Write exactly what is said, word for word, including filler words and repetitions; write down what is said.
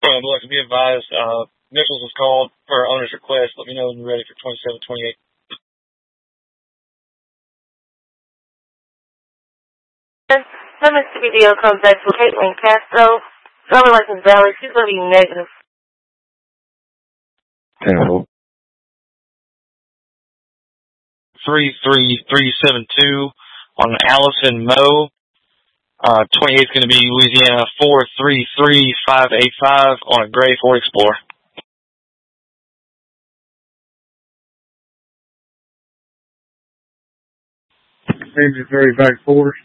Well, look, be advised, uh, Nichols was called for owner's request. Let me know when you're ready for twenty-seven twenty-eight. Mississippi D O comes back to Caitlin Castro. Driver license valid. She's going to be negative. ten hold. three three three seven two on Allison Moe. Uh, twenty-eight is going to be Louisiana four three three five eight five on a gray Ford Explorer. Maybe very back forward.